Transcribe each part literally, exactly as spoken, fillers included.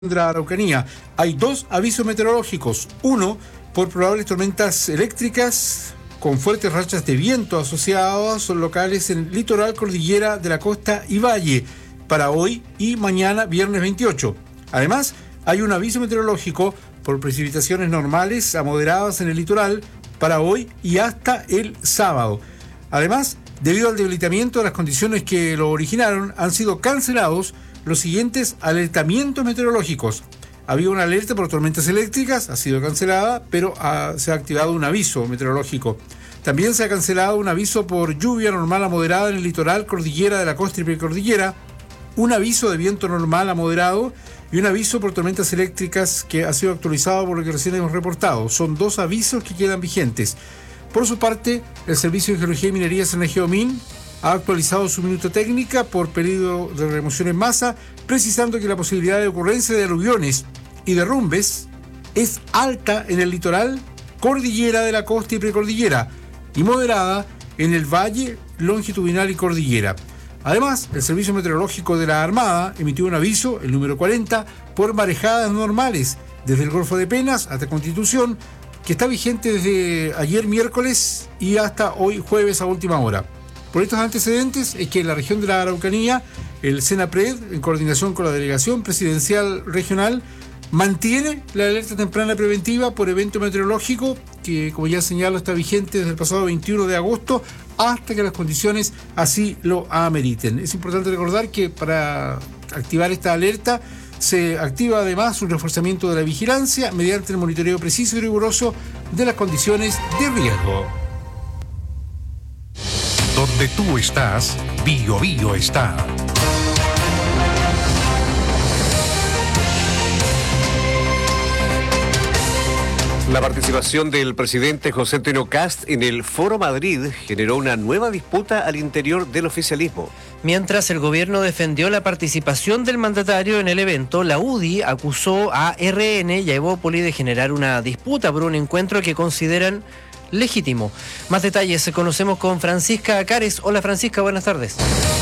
de la Araucanía. Hay dos avisos meteorológicos. Uno, por probables tormentas eléctricas con fuertes rachas de viento asociadas locales en el litoral, cordillera de la costa y valle para hoy y mañana, viernes veintiocho. Además, hay un aviso meteorológico por precipitaciones normales a moderadas en el litoral para hoy y hasta el sábado. Además, debido al debilitamiento de las condiciones que lo originaron, han sido cancelados los siguientes alertamientos meteorológicos. Había una alerta por tormentas eléctricas, ha sido cancelada, pero ha, se ha activado un aviso meteorológico. También se ha cancelado un aviso por lluvia normal a moderada en el litoral, cordillera de la costa y precordillera, un aviso de viento normal a moderado y un aviso por tormentas eléctricas que ha sido actualizado por lo que recién hemos reportado. Son dos avisos que quedan vigentes. Por su parte, el Servicio de Geología y Minería Cernageomin ha actualizado su minuta técnica por peligro de remoción en masa, precisando que la posibilidad de ocurrencia de aluviones y derrumbes es alta en el litoral, cordillera de la costa y precordillera, y moderada en el valle longitudinal y cordillera. Además, el Servicio Meteorológico de la Armada emitió un aviso, el número cuarenta, por marejadas normales desde el Golfo de Penas hasta Constitución, que está vigente desde ayer miércoles y hasta hoy jueves a última hora. Por estos antecedentes es que en la región de la Araucanía, el SENAPRED, en coordinación con la Delegación Presidencial Regional, mantiene la alerta temprana preventiva por evento meteorológico que, como ya señalo, está vigente desde el pasado veintiuno de agosto hasta que las condiciones así lo ameriten. Es importante recordar que para activar esta alerta se activa además un reforzamiento de la vigilancia mediante el monitoreo preciso y riguroso de las condiciones de riesgo. Donde tú estás, Bio Bio está. La participación del presidente José Antonio Kast en el Foro Madrid generó una nueva disputa al interior del oficialismo. Mientras el gobierno defendió la participación del mandatario en el evento, la U D I acusó a R N y a Evópoli de generar una disputa por un encuentro que consideran legítimo. Más detalles conocemos con Francisca Cares. Hola Francisca, buenas tardes.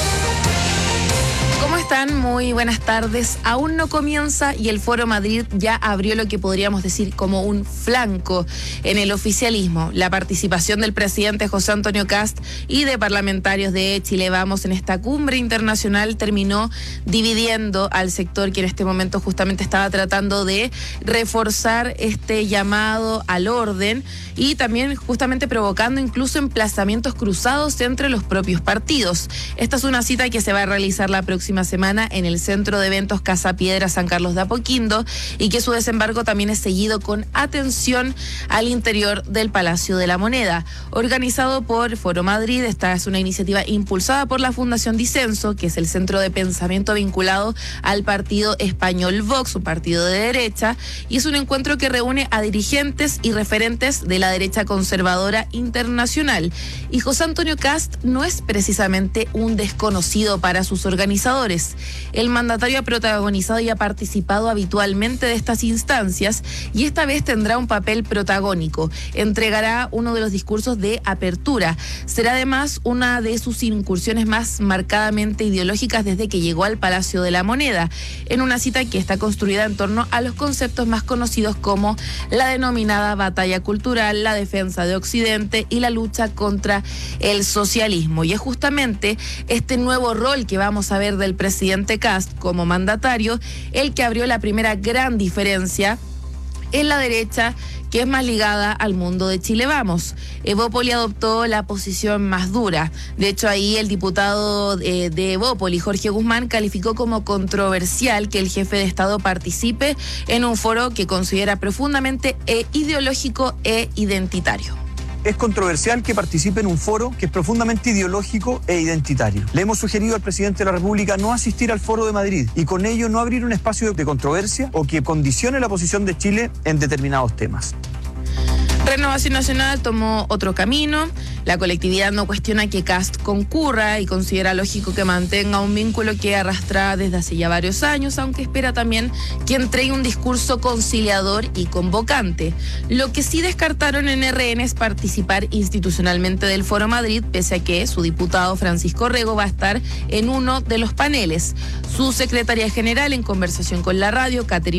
¿Cómo están? Muy buenas tardes. Aún no comienza y el Foro Madrid ya abrió lo que podríamos decir como un flanco en el oficialismo. La participación del presidente José Antonio Kast y de parlamentarios de Chile Vamos en esta cumbre internacional terminó dividiendo al sector que en este momento justamente estaba tratando de reforzar este llamado al orden y también justamente provocando incluso emplazamientos cruzados entre los propios partidos. Esta es una cita que se va a realizar la próxima semana en el Centro de Eventos Casa Piedra San Carlos de Apoquindo y que su desembarco también es seguido con atención al interior del Palacio de la Moneda. Organizado por Foro Madrid, esta es una iniciativa impulsada por la Fundación Disenso, que es el centro de pensamiento vinculado al partido español Vox, un partido de derecha, y es un encuentro que reúne a dirigentes y referentes de la derecha conservadora internacional. Y José Antonio Kast no es precisamente un desconocido para sus organizadores. El mandatario ha protagonizado y ha participado habitualmente de estas instancias y esta vez tendrá un papel protagónico. Entregará uno de los discursos de apertura. Será además una de sus incursiones más marcadamente ideológicas desde que llegó al Palacio de la Moneda, en una cita que está construida en torno a los conceptos más conocidos como la denominada batalla cultural, la defensa de Occidente y la lucha contra el socialismo. Y es justamente este nuevo rol que vamos a ver del presidente Kast como mandatario el que abrió la primera gran diferencia en la derecha, que es más ligada al mundo de Chile Vamos. Evópoli adoptó la posición más dura. De hecho, ahí el diputado de, de Evópoli, Jorge Guzmán, calificó como controversial que el jefe de Estado participe en un foro que considera profundamente e ideológico e identitario. Es controversial que participe en un foro que es profundamente ideológico e identitario. Le hemos sugerido al presidente de la República no asistir al Foro de Madrid y con ello no abrir un espacio de controversia o que condicione la posición de Chile en determinados temas. Renovación Nacional tomó otro camino. La colectividad no cuestiona que Kast concurra y considera lógico que mantenga un vínculo que arrastra desde hace ya varios años, aunque espera también que entregue un discurso conciliador y convocante. Lo que sí descartaron en R N es participar institucionalmente del Foro Madrid, pese a que su diputado Francisco Rego va a estar en uno de los paneles. Su secretaria general, en conversación con la radio, Catherine